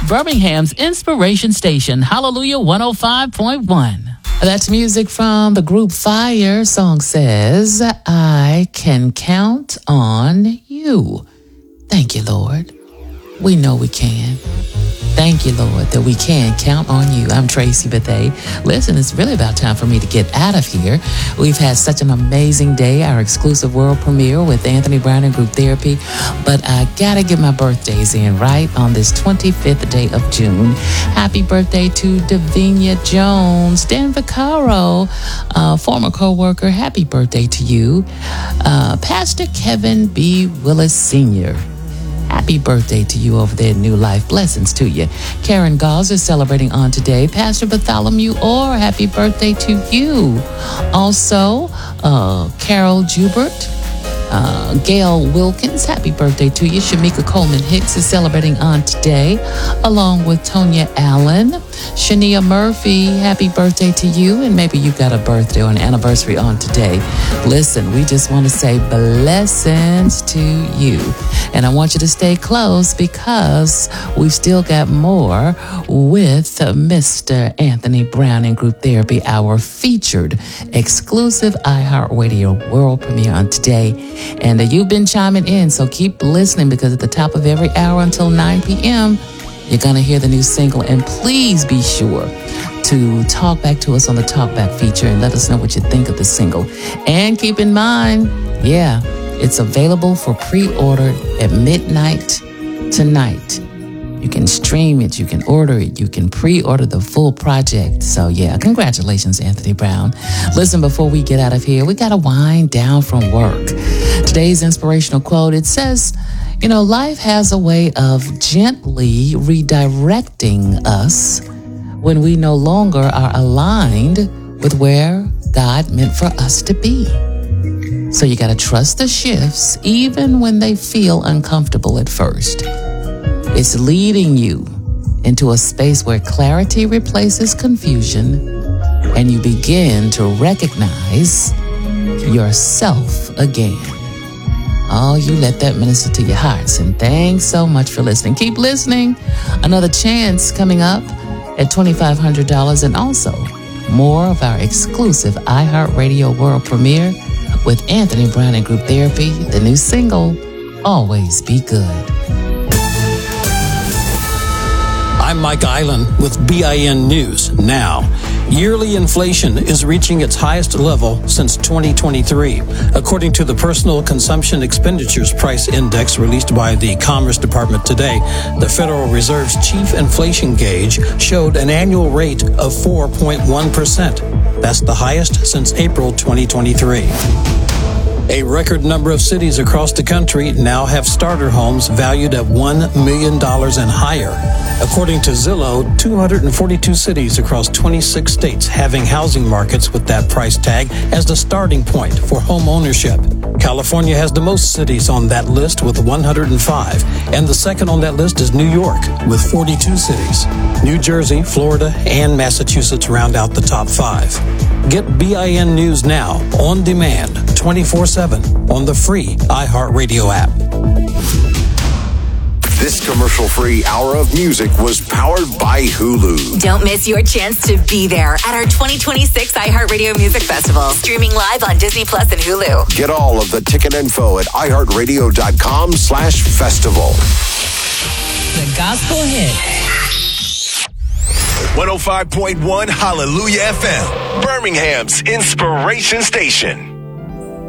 Birmingham's Inspiration Station, Hallelujah 105.1. That's music from the group Fire. Song says, I can count on you. Thank you, Lord. We know we can. Thank you, Lord, that we can count on you. I'm Tracy Bethea. Listen, it's really about time for me to get out of here. We've had such an amazing day, our exclusive world premiere with Anthony Brown and Group Therapy. But I gotta get my birthdays in, right? On this 25th day of June. Happy birthday to Davinia Jones. Dan Vaccaro, former co-worker. Happy birthday to you. Pastor Kevin B. Willis Sr., happy birthday to you over there in New Life. Blessings to you. Karen Gauls is celebrating on today. Pastor Bartholomew Orr, happy birthday to you. Also, Carol Jubert, Gail Wilkins, happy birthday to you. Shamika Coleman Hicks is celebrating on today, along with Tonya Allen. Shania Murphy, happy birthday to you. And maybe you got a birthday or an anniversary on today. Listen, we just want to say blessings to you. And I want you to stay close because we've still got more with Mr. Anthony Brown and Group Therapy, our featured exclusive iHeartRadio world premiere on today. And you've been chiming in, so keep listening because at the top of every hour until 9 p.m., you're going to hear the new single. And please be sure to talk back to us on the Talkback feature and let us know what you think of the single. And keep in mind, it's available for pre-order at midnight tonight. You can stream it, you can order it, you can pre-order the full project. So congratulations, Anthony Brown. Listen, before we get out of here, we got to wind down from work. Today's inspirational quote, it says, life has a way of gently redirecting us when we no longer are aligned with where God meant for us to be. So you got to trust the shifts, even when they feel uncomfortable at first. It's leading you into a space where clarity replaces confusion and you begin to recognize yourself again. Oh, you let that minister to your hearts. And thanks so much for listening. Keep listening. Another chance coming up at $2,500 and also more of our exclusive iHeartRadio world premiere with Anthony Brown and Group Therapy, the new single, Always Be Good. I'm Mike Island with BIN News Now. Yearly inflation is reaching its highest level since 2023. According to the Personal Consumption Expenditures Price Index released by the Commerce Department today, the Federal Reserve's chief inflation gauge showed an annual rate of 4.1%. That's the highest since April 2023. A record number of cities across the country now have starter homes valued at $1 million and higher. According to Zillow, 242 cities across 26 states having housing markets with that price tag as the starting point for home ownership. California has the most cities on that list with 105, and the second on that list is New York with 42 cities. New Jersey, Florida, and Massachusetts round out the top 5. Get BIN News Now on demand 24/7 on the free iHeartRadio app. This commercial-free hour of music was powered by Hulu. Don't miss your chance to be there at our 2026 iHeartRadio Music Festival. Streaming live on Disney Plus and Hulu. Get all of the ticket info at iHeartRadio.com/festival. The gospel hit. 105.1 Hallelujah FM, Birmingham's Inspiration Station.